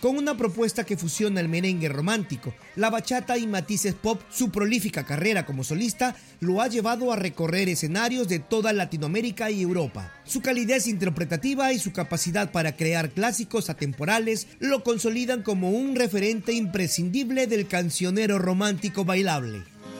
con una propuesta que fusiona el merengue romántico, la bachata y matices pop. Su prolífica carrera como solista lo ha llevado a recorrer escenarios de toda Latinoamérica y Europa. Su calidez interpretativa y su capacidad para crear clásicos atemporales lo consolidan como un referente imprescindible del cancionero romántico bailable.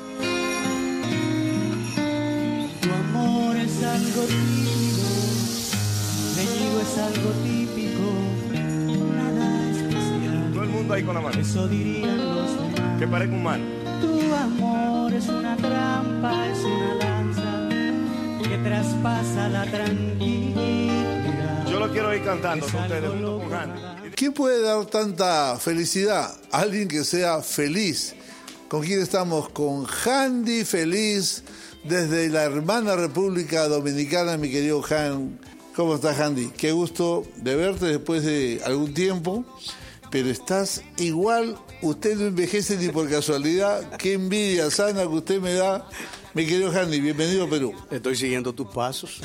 Tu amor es algo típico, México es algo típico, nada especial. Todo el mundo ahí con la mano. Eso dirían los demás. Que parezca humano. Tu amor es una trampa, es una danza que traspasa la tranquilidad. Yo lo quiero ir cantando con ustedes, junto con Handy. ¿Quién puede dar tanta felicidad? Alguien que sea feliz. ¿Con quién estamos? Con Handy Feliz, desde la hermana República Dominicana, mi querido Han. ¿Cómo estás, Handy? Qué gusto de verte después de algún tiempo, pero estás igual. Usted no envejece ni por casualidad. Qué envidia sana que usted me da. Mi querido Handy, bienvenido a Perú. Estoy siguiendo tus pasos.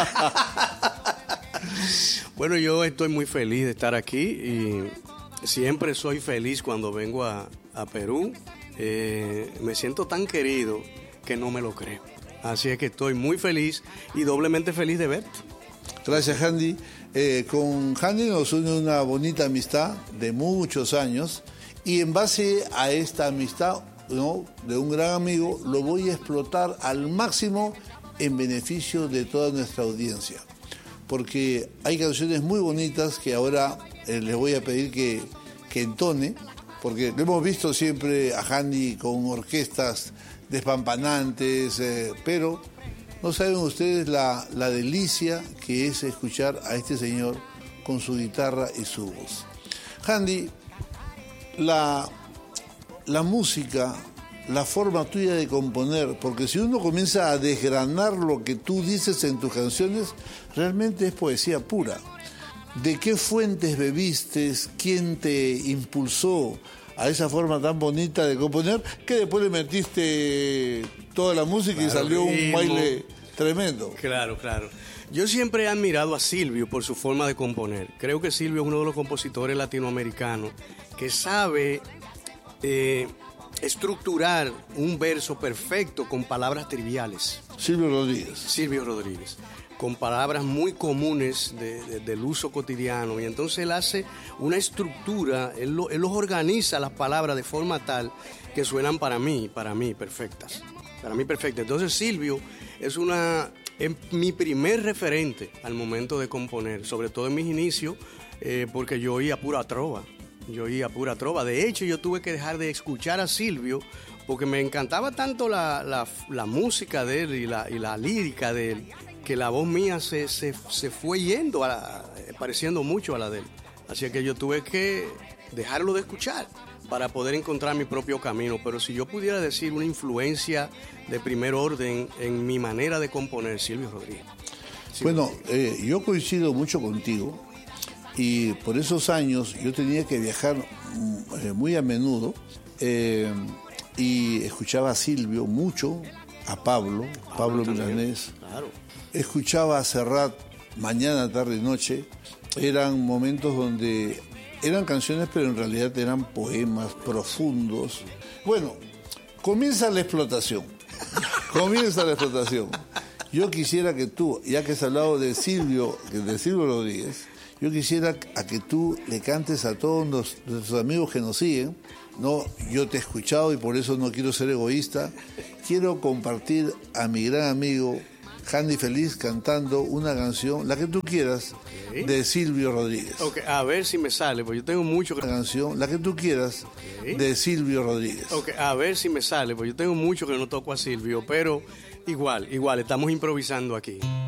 Bueno, yo estoy muy feliz de estar aquí y siempre soy feliz cuando vengo a Perú. Me siento tan querido que no me lo creo. Así es que estoy muy feliz y doblemente feliz de verte. Gracias, Handy. Con Handy nos une una bonita amistad de muchos años y en base a esta amistad, ¿no?, de un gran amigo, lo voy a explotar al máximo en beneficio de toda nuestra audiencia. Porque hay canciones muy bonitas que ahora les voy a pedir que entone, porque lo hemos visto siempre a Handy con orquestas despampanantes, pero no saben ustedes la delicia que es escuchar a este señor con su guitarra y su voz. Handy, la música, la forma tuya de componer, porque si uno comienza a desgranar lo que tú dices en tus canciones, realmente es poesía pura. ¿De qué fuentes bebiste? ¿Quién te impulsó a esa forma tan bonita de componer? Que después le metiste toda la música, claro, y salió un baile tremendo. Claro. Yo siempre he admirado a Silvio por su forma de componer. Creo que Silvio es uno de los compositores latinoamericanos que sabe estructurar un verso perfecto con palabras triviales. Silvio Rodríguez. Con palabras muy comunes del uso cotidiano, y entonces él hace una estructura, él los organiza las palabras de forma tal que suenan para mí perfectas. Entonces Silvio es mi primer referente al momento de componer, sobre todo en mis inicios, porque yo oía pura trova. De hecho, yo tuve que dejar de escuchar a Silvio porque me encantaba tanto la música de él y la lírica de él, que la voz mía se fue yendo, pareciendo mucho a la de él. Así que yo tuve que dejarlo de escuchar para poder encontrar mi propio camino. Pero si yo pudiera decir una influencia de primer orden en mi manera de componer, Silvio Rodríguez. Bueno, yo coincido mucho contigo. Y por esos años yo tenía que viajar muy a menudo y escuchaba a Silvio mucho, a Pablo Milanés. Claro. Escuchaba a Serrat mañana, tarde y noche. Eran momentos donde eran canciones, pero en realidad eran poemas profundos. Bueno, comienza la explotación. Yo quisiera que tú, ya que has hablado de Silvio Rodríguez, yo quisiera a que tú le cantes a todos nuestros amigos que nos siguen. No, yo te he escuchado y por eso no quiero ser egoísta. Quiero compartir a mi gran amigo Handy Feliz cantando una canción, la que tú quieras, okay, de Silvio Rodríguez. Okay, a ver si me sale, porque yo tengo mucho que... Una canción, la que tú quieras, okay, de Silvio Rodríguez. Okay, a ver si me sale, porque yo tengo mucho que no toco a Silvio, pero igual, estamos improvisando aquí.